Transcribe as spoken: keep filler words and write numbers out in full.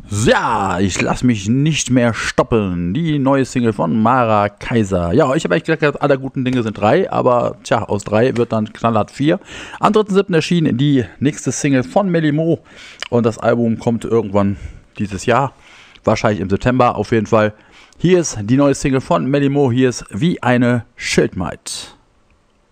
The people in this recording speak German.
Ja, ich lasse mich nicht mehr stoppen. Die neue Single von Mara Kaiser. Ja, ich habe eigentlich gesagt, alle guten Dinge sind drei, aber tja, aus drei wird dann knallhart vier. Am dritten siebten erschien die nächste Single von Melimo und das Album kommt irgendwann dieses Jahr, wahrscheinlich im September auf jeden Fall. Hier ist die neue Single von Melimo, hier ist Wie eine Schildmaid.